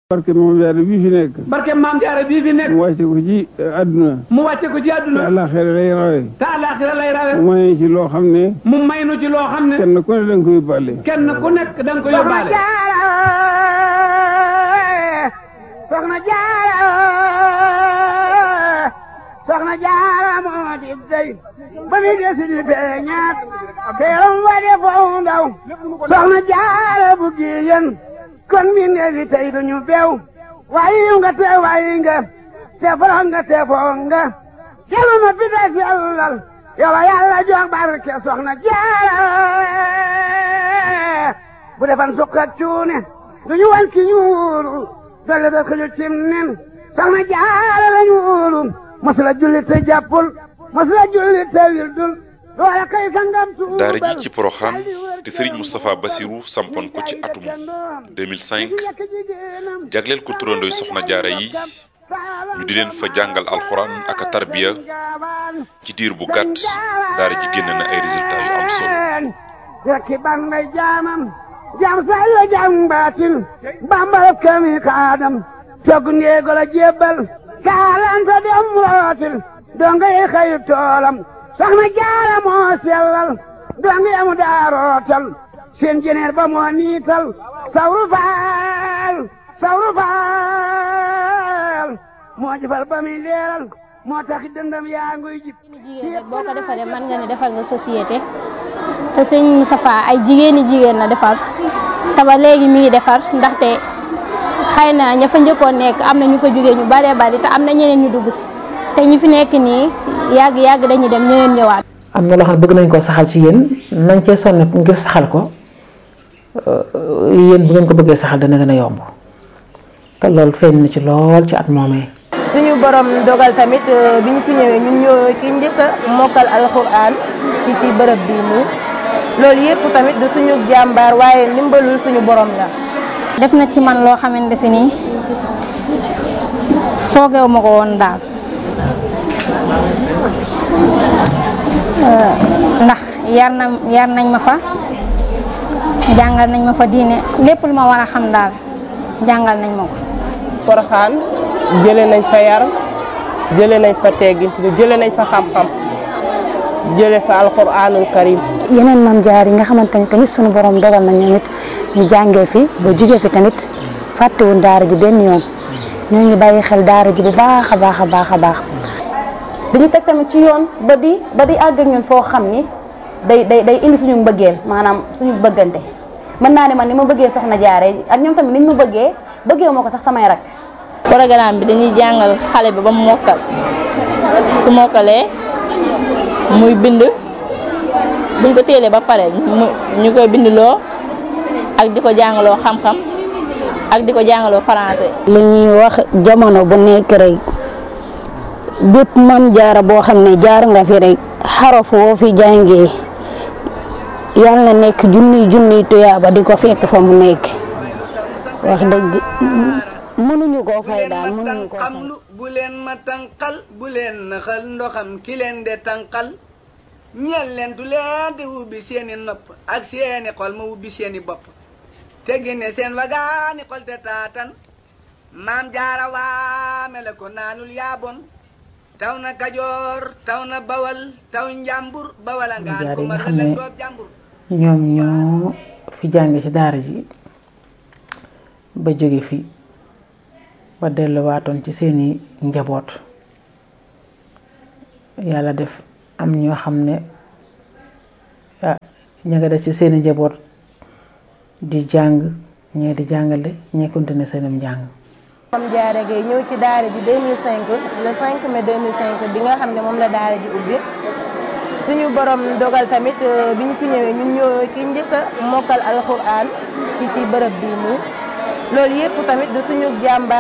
barke Maam Jaara bii fi nekk. barke Maam Jaara bii fi nekk. mu wàcce ko ci àdduna. mu wàcce ko ci àdduna. te àllaaxira lay rawe. te àllaaxira lay rawe. mu may ci loo xam ne. mu may nu ci loo xam ne. kenn ku ne da nga ko yóbbaale. kenn ku nekk da nga ko yóbbaale. Soxna Jaara Soxna Jaara moo di dey ba mi desi di feeñaat teeram wa de foo ndaw Soxna Jaara bu giyen kon mi neefi tey duñu beew waayi nga te waayi nga te forox nga te foo nga kelu ma pita sellal yow Yàlla jox barke Soxna Jaara bu defan sukkat cuune duñu wan ki ñuulu dolle da xëju cim nen Soxna Jaara la ñuulu masula julli te jàppul masula julli te wildul loola kay sangam tuubal daara ji ci Porokhane te Serigne Moustapha Bassirou sampoon ko ci atum 2005 jagleel ko turandooy Soxna Jaara yi ñu di leen fa jàngal alxuraan ak a tarbiya ci diir bu gàtt daara ji génn na ay résultats yu am solo. rekki ban may jaamam jaam say la jaam baatin bambal kami kaadam togg ndeego la jébbal kaalanta dem rootil donga yi xëyu toolam Soxna Jaara moo sellal donga yamu daa rootal seen jeneer ba moo niital sawru faal moo jëfal ba muy leeral moo tax dëndam yaa nguy jib jigéen rek boo ko defaree mën nga ne defal nga société te sëñ Moustapha ay jigéen la defar te ba léegi mi ngi defar ndaxte xëy na ña fa njëkkoon nekk am na ñu fa jógee ñu baree bari te am na ñeneen ñu dugg si te ñi fi nekk nii yàgg dañuy dem ñeneen ñëwaat. am na loo xam ne bëgg nañ koo saxal ci yéen nañ cee sonn ngir saxal ko yéen bu ngeen ko bëggee saxal dana gën a yomb te loolu feeñ na ci lool ci at moomee. suñu borom dogal tamit bi ñu fi ñëwee ñun ñoo ki njëkk a mokkal alxuraan ci bërëb bii nii loolu yëpp tamit du suñu jàmbaar waaye ndimbalul suñu borom la. def na ci man loo xamante si nii foogeewu ma ko woon daal ndax yar nañ ma fa jàngal nañ ma fa diine lépp lu ma war a xam daal jàngal nañ ma ko. Porokhane jëlee nañ fa yar jëlee nañ fa teggin jëlee nañ fa xam-xam jëlee fa alxuraanul karim. yeneen Maam Jaara yi nga xamante ni tamit sunu borom dogal na ñoom it ñu jàngee fi ba jugee fi tamit fàttewuñ daara ji benn yoon ñoo ngi bàyyi xel daara ji bu baax a baax. dañu teg tamit ci yoon ba di àgg ak ñun foo xam ni day indi suñu mbëggeel maanaam suñu bëggante mën naa ne man ni ma bëggee Soxna Jaara ak ñoom tamit niñ ma bëggee moo ko sax samay rak. programme bi dañuy jàngal xale bi ba mu mokkal su mokkalee muy bind buñ ko téelee ba pare ñu koy bindloo ak di ko jàngaloo xam-xam ak di ko jàngaloo français. li ñuy wax jamono bu nekk rek bépp Maam Jaara boo xam ne jaar nga fi rek xaraf woo fi jàngee yàlla na nekk junniy tuyaaba di ko fekk fa mu nekk wax dëgg mënuñu koo fay daal mënuñu koo fay. bu leen ma tànqal bu leen naxal ndoxam ki leen de tànqal ñeel leen du leen di ubbi seeni nopp ak seeni xol ma ubbi seeni bopp te génne seen wagaani xol te taatan Maam Jaara waame la ko naanul yaabon taw na Kajoor taw na Bawal taw Njàmbur Bawal a ngaan ko ma la doob Njàmbur. ñoom ñoo fi jànge ci daara ji ba jóge fi ba delluwaatoon ci seeni njaboot yàlla def am ñoo xam ne ña nga def ci seeni njaboot di jàng ñee di jàngale ñee continuer seenum njàng. Maam Jaara Gaye ñëw ci daara ji 2005 le 5 mai 2005 bi nga xam ne moom la daara ji ubbi suñu borom dogal tamit bi ñu fi ñëwee ñun ñoo ki njëkk a mokkal alxuraan ci bërëb bii nii loolu yëpp tamit du suñu jàmbaar.